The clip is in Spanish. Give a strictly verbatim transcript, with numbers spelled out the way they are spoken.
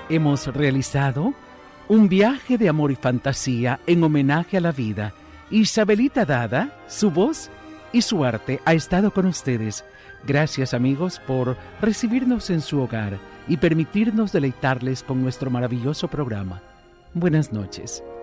hemos realizado un viaje de amor y fantasía en homenaje a la vida. Isabelita Dada, su voz y su arte ha estado con ustedes. Gracias, amigos, por recibirnos en su hogar y permitirnos deleitarles con nuestro maravilloso programa. Buenas noches.